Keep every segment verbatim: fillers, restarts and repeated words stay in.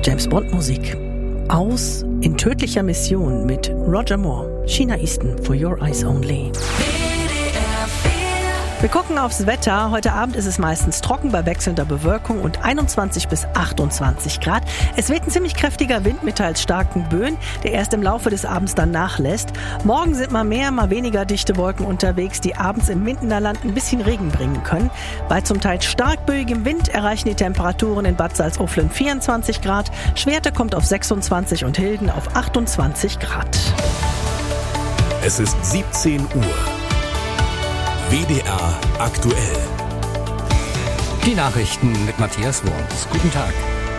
James-Bond-Musik. Aus in tödlicher Mission mit Roger Moore. China Easton, For Your Eyes Only. Wir gucken aufs Wetter. Heute Abend ist es meistens trocken bei wechselnder Bewölkung und einundzwanzig bis achtundzwanzig Grad. Es weht ein ziemlich kräftiger Wind mit teils starken Böen, der erst im Laufe des Abends dann nachlässt. Morgen sind mal mehr, mal weniger dichte Wolken unterwegs, die abends im Mindener Land ein bisschen Regen bringen können. Bei zum Teil stark böigem Wind erreichen die Temperaturen in Bad Salzuflen vierundzwanzig Grad. Schwerte kommt auf sechsundzwanzig und Hilden auf achtundzwanzig Grad. Es ist siebzehn Uhr. W D R aktuell. Die Nachrichten mit Matthias Wurms. Guten Tag.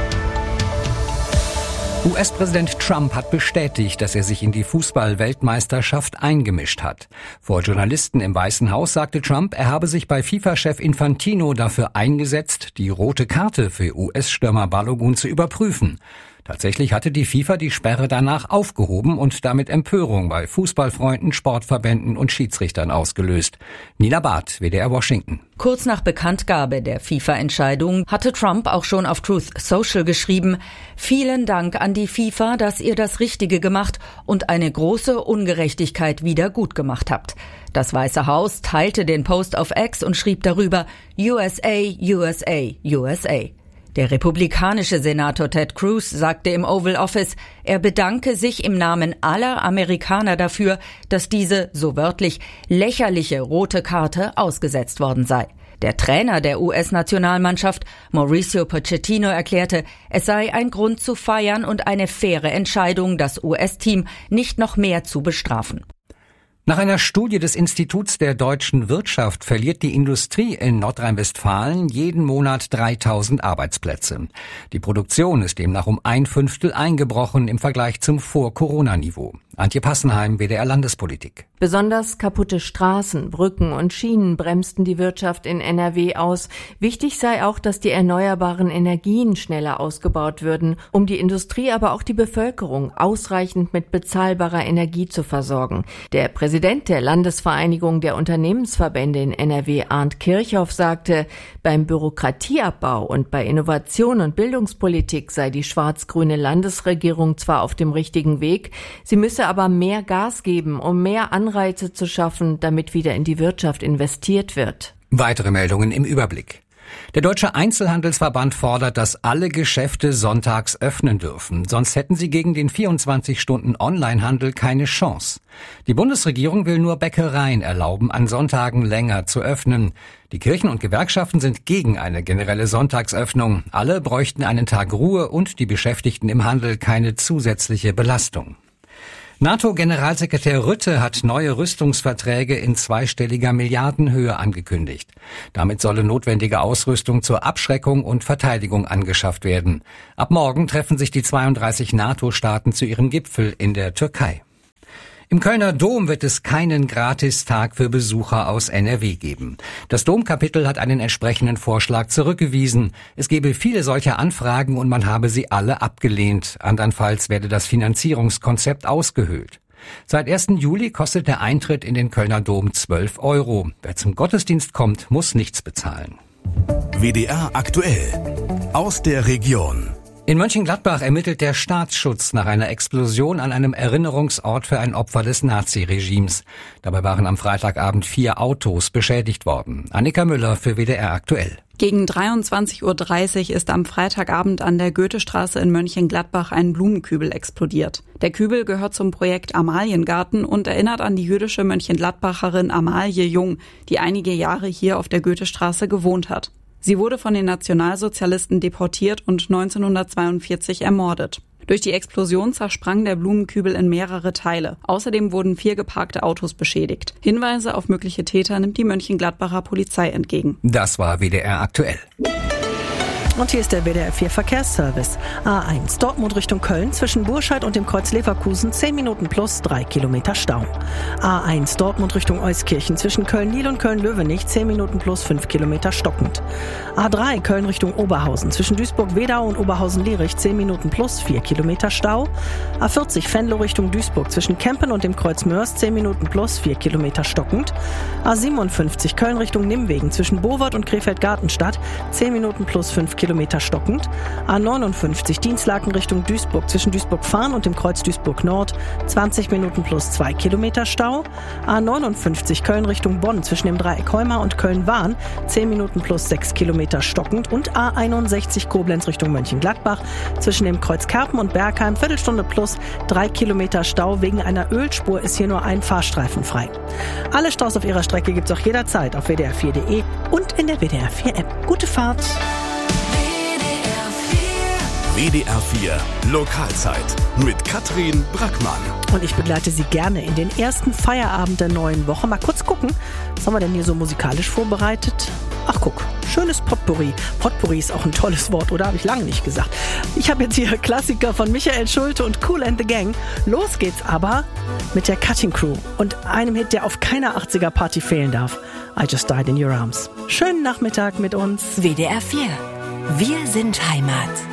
U S-Präsident Trump hat bestätigt, dass er sich in die Fußball-Weltmeisterschaft eingemischt hat. Vor Journalisten im Weißen Haus sagte Trump, er habe sich bei FIFA-Chef Infantino dafür eingesetzt, die rote Karte für U S-Stürmer Balogun zu überprüfen. Tatsächlich hatte die FIFA die Sperre danach aufgehoben und damit Empörung bei Fußballfreunden, Sportverbänden und Schiedsrichtern ausgelöst. Nina Barth, W D R Washington. Kurz nach Bekanntgabe der FIFA-Entscheidung hatte Trump auch schon auf Truth Social geschrieben: Vielen Dank an die FIFA, dass ihr das Richtige gemacht und eine große Ungerechtigkeit wieder gut gemacht habt. Das Weiße Haus teilte den Post auf X und schrieb darüber: U S A, U S A, U S A. Der republikanische Senator Ted Cruz sagte im Oval Office, er bedanke sich im Namen aller Amerikaner dafür, dass diese, so wörtlich, lächerliche rote Karte ausgesetzt worden sei. Der Trainer der U S-Nationalmannschaft, Mauricio Pochettino, erklärte, es sei ein Grund zu feiern und eine faire Entscheidung, das U S-Team nicht noch mehr zu bestrafen. Nach einer Studie des Instituts der deutschen Wirtschaft verliert die Industrie in Nordrhein-Westfalen jeden Monat dreitausend Arbeitsplätze. Die Produktion ist demnach um ein Fünftel eingebrochen im Vergleich zum Vor-Corona-Niveau. Antje Passenheim, W D R Landespolitik. Besonders kaputte Straßen, Brücken und Schienen bremsten die Wirtschaft in N R W aus. Wichtig sei auch, dass die erneuerbaren Energien schneller ausgebaut würden, um die Industrie, aber auch die Bevölkerung ausreichend mit bezahlbarer Energie zu versorgen. Der Präsident der Landesvereinigung der Unternehmensverbände in N R W, Arndt Kirchhoff, sagte, beim Bürokratieabbau und bei Innovation und Bildungspolitik sei die schwarz-grüne Landesregierung zwar auf dem richtigen Weg, sie müsse aber mehr Gas geben, um mehr Anreize zu schaffen, damit wieder in die Wirtschaft investiert wird. Weitere Meldungen im Überblick. Der Deutsche Einzelhandelsverband fordert, dass alle Geschäfte sonntags öffnen dürfen. Sonst hätten sie gegen den vierundzwanzig-Stunden-Onlinehandel keine Chance. Die Bundesregierung will nur Bäckereien erlauben, an Sonntagen länger zu öffnen. Die Kirchen und Gewerkschaften sind gegen eine generelle Sonntagsöffnung. Alle bräuchten einen Tag Ruhe und die Beschäftigten im Handel keine zusätzliche Belastung. NATO-Generalsekretär Rutte hat neue Rüstungsverträge in zweistelliger Milliardenhöhe angekündigt. Damit solle notwendige Ausrüstung zur Abschreckung und Verteidigung angeschafft werden. Ab morgen treffen sich die zweiunddreißig NATO-Staaten zu ihrem Gipfel in der Türkei. Im Kölner Dom wird es keinen Gratistag für Besucher aus N R W geben. Das Domkapitel hat einen entsprechenden Vorschlag zurückgewiesen. Es gebe viele solcher Anfragen und man habe sie alle abgelehnt. Andernfalls werde das Finanzierungskonzept ausgehöhlt. Seit ersten Juli kostet der Eintritt in den Kölner Dom zwölf Euro. Wer zum Gottesdienst kommt, muss nichts bezahlen. W D R aktuell. Aus der Region. In Mönchengladbach ermittelt der Staatsschutz nach einer Explosion an einem Erinnerungsort für ein Opfer des Naziregimes. Dabei waren am Freitagabend vier Autos beschädigt worden. Annika Müller für W D R aktuell. Gegen dreiundzwanzig Uhr dreißig ist am Freitagabend an der Goethestraße in Mönchengladbach ein Blumenkübel explodiert. Der Kübel gehört zum Projekt Amaliengarten und erinnert an die jüdische Mönchengladbacherin Amalie Jung, die einige Jahre hier auf der Goethestraße gewohnt hat. Sie wurde von den Nationalsozialisten deportiert und neunzehnhundertzweiundvierzig ermordet. Durch die Explosion zersprang der Blumenkübel in mehrere Teile. Außerdem wurden vier geparkte Autos beschädigt. Hinweise auf mögliche Täter nimmt die Mönchengladbacher Polizei entgegen. Das war W D R aktuell. Und hier ist der W D R vier Verkehrsservice. A eins Dortmund Richtung Köln zwischen Burscheid und dem Kreuz Leverkusen zehn Minuten plus drei Kilometer Stau. A eins Dortmund Richtung Euskirchen zwischen Köln-Nil und Köln-Löwenich zehn Minuten plus fünf Kilometer stockend. A drei Köln Richtung Oberhausen zwischen Duisburg-Wedau und Oberhausen-Lierich zehn Minuten plus vier Kilometer Stau. A vierzig Venlo Richtung Duisburg zwischen Kempen und dem Kreuz Mörs zehn Minuten plus vier Kilometer stockend. A siebenundfünfzig Köln Richtung Nimwegen zwischen Bowart und Krefeld-Gartenstadt zehn Minuten plus fünf Kilometer Kilometer stockend. A neunundfünfzig Dinslaken Richtung Duisburg zwischen Duisburg-Farn und dem Kreuz Duisburg-Nord, zwanzig Minuten plus zwei Kilometer Stau. A neunundfünfzig Köln Richtung Bonn zwischen dem Dreieck Heuma und Köln-Wahn, zehn Minuten plus sechs Kilometer stockend. Und A einundsechzig Koblenz Richtung Mönchengladbach zwischen dem Kreuz Kerpen und Bergheim, Viertelstunde plus drei Kilometer Stau. Wegen einer Ölspur ist hier nur ein Fahrstreifen frei. Alle Staus auf ihrer Strecke gibt's auch jederzeit auf w d r vier punkt d e und in der W D R vier App. Gute Fahrt! W D R vier Lokalzeit mit Katrin Brackmann. Und ich begleite Sie gerne in den ersten Feierabend der neuen Woche. Mal kurz gucken, was haben wir denn hier so musikalisch vorbereitet? Ach guck, schönes Potpourri. Potpourri ist auch ein tolles Wort, oder? Habe ich lange nicht gesagt. Ich habe jetzt hier Klassiker von Michael Schulte und Kool and the Gang. Los geht's aber mit der Cutting Crew und einem Hit, der auf keiner achtziger Party fehlen darf. I Just Died in Your Arms. Schönen Nachmittag mit uns. W D R vier. Wir sind Heimat.